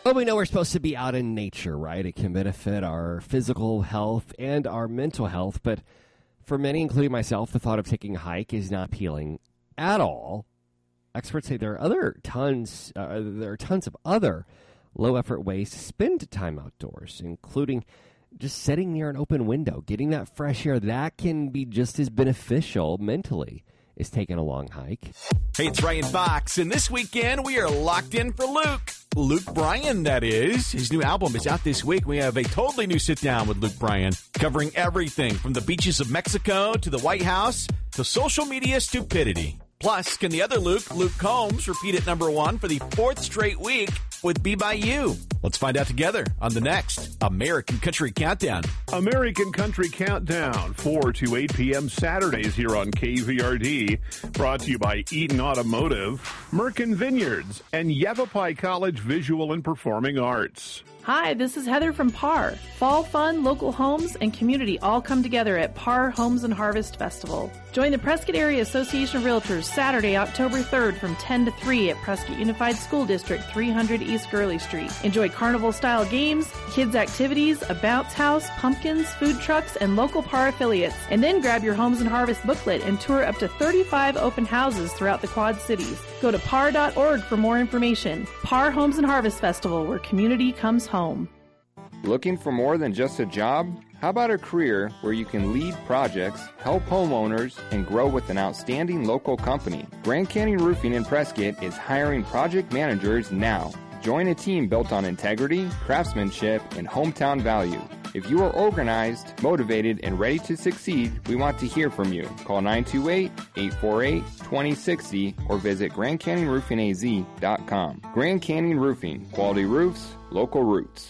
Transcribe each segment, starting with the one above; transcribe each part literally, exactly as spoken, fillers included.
Well, we know we're supposed to be out in nature, right? It can benefit our physical health and our mental health, but for many, including myself, the thought of taking a hike is not appealing at all. Experts say there are other tons, uh, there are tons of other low-effort ways to spend time outdoors, including just sitting near an open window, getting that fresh air. That can be just as beneficial mentally as taking a long hike. Hey, it's Ryan Fox, and this weekend we are locked in for Luke. Luke Bryan, that is. His new album is out this week. We have a totally new sit-down with Luke Bryan, covering everything from the beaches of Mexico to the White House to social media stupidity. Plus, can the other Luke, Luke Combs, repeat at number one for the fourth straight week with Be By You? Let's find out together on the next American Country Countdown. American Country Countdown, four to eight p.m. Saturdays here on K V R D. Brought to you by Eaton Automotive, Merkin Vineyards, and Yavapai College Visual and Performing Arts. Hi, this is Heather from P A R. Fall fun, local homes, and community all come together at P A R Homes and Harvest Festival. Join the Prescott Area Association of Realtors Saturday, October third from ten to three at Prescott Unified School District, three hundred East Gurley Street. Enjoy carnival-style games, kids' activities, a bounce house, pumpkins, food trucks, and local P A R affiliates. And then grab your Homes and Harvest booklet and tour up to thirty-five open houses throughout the Quad Cities. Go to P A R dot org for more information. P A R Homes and Harvest Festival, where community comes home. Looking for more than just a job? How about a career where you can lead projects, help homeowners, and grow with an outstanding local company? Grand Canyon Roofing in Prescott is hiring project managers now. Join a team built on integrity, craftsmanship, and hometown value. If you are organized, motivated, and ready to succeed, we want to hear from you. Call nine two eight, eight four eight, two zero six zero or visit grand canyon roofing a z dot com. Grand Canyon Roofing, quality roofs, local roots.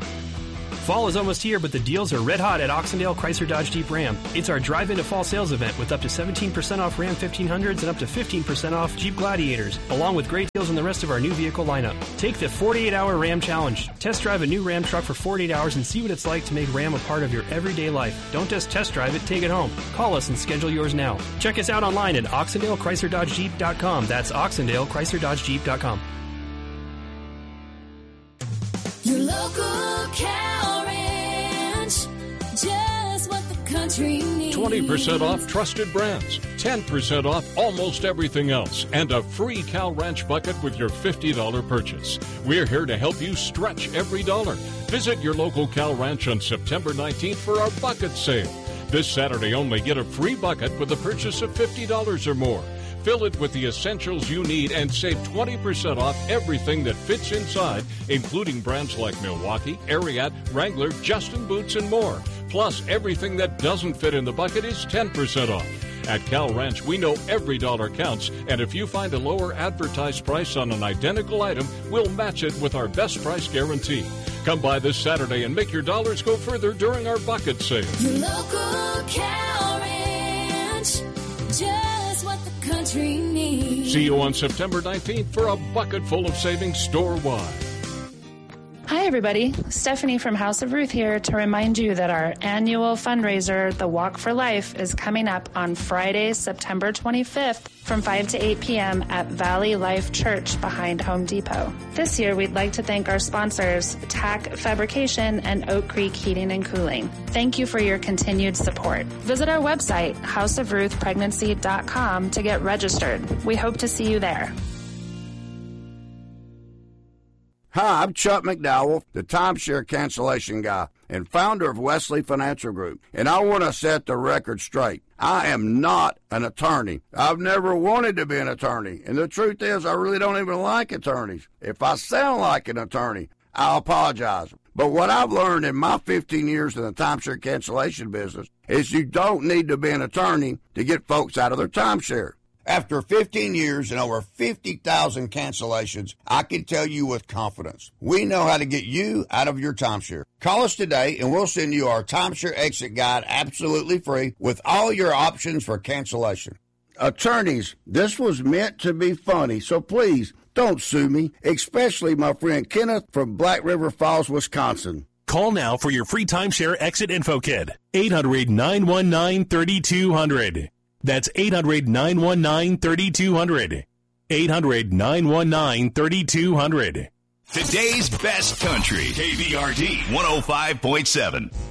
Fall is almost here, but the deals are red hot at Oxendale Chrysler Dodge Jeep Ram. It's our drive-into fall sales event with up to seventeen percent off Ram fifteen hundreds and up to fifteen percent off Jeep Gladiators, along with great deals on the rest of our new vehicle lineup. Take the forty-eight hour Ram Challenge. Test drive a new Ram truck for forty-eight hours and see what it's like to make Ram a part of your everyday life. Don't just test drive it, take it home. Call us and schedule yours now. Check us out online at Oxendale Chrysler Dodge Jeep dot com. That's Oxendale Chrysler Dodge Jeep dot com. Your local cow ranch, just what the country needs. twenty percent off trusted brands, ten percent off almost everything else, and a free Cow Ranch bucket with your fifty dollars purchase. We're here to help you stretch every dollar. Visit your local Cow Ranch on September nineteenth for our bucket sale. This Saturday only, get a free bucket with a purchase of fifty dollars or more. Fill it with the essentials you need and save twenty percent off everything that fits inside, including brands like Milwaukee, Ariat, Wrangler, Justin Boots, and more. Plus, everything that doesn't fit in the bucket is ten percent off. At Cal Ranch, we know every dollar counts, and if you find a lower advertised price on an identical item, we'll match it with our best price guarantee. Come by this Saturday and make your dollars go further during our bucket sale. Your local Cal Ranch, just what the country needs. See you on September nineteenth for a bucket full of savings store-wide. Hi, everybody. Stephanie from House of Ruth here to remind you that our annual fundraiser, the Walk for Life, is coming up on Friday, September twenty-fifth from five to eight p.m. at Valley Life Church behind Home Depot. This year, we'd like to thank our sponsors, Tack Fabrication and Oak Creek Heating and Cooling. Thank you for your continued support. Visit our website, house of ruth pregnancy dot com, to get registered. We hope to see you there. Hi, I'm Chuck McDowell, the timeshare cancellation guy and founder of Wesley Financial Group, and I want to set the record straight. I am not an attorney. I've never wanted to be an attorney, and the truth is I really don't even like attorneys. If I sound like an attorney, I apologize. But what I've learned in my fifteen years in the timeshare cancellation business is you don't need to be an attorney to get folks out of their timeshare. After fifteen years and over fifty thousand cancellations, I can tell you with confidence, we know how to get you out of your timeshare. Call us today and we'll send you our timeshare exit guide absolutely free with all your options for cancellation. Attorneys, this was meant to be funny, so please don't sue me, especially my friend Kenneth from Black River Falls, Wisconsin. Call now for your free timeshare exit info kit. eight hundred, nine one nine, three two zero zero. That's eight hundred, nine one nine, three two zero zero. eight hundred, nine one nine, three two zero zero. Today's best country. K V R D one oh five point seven.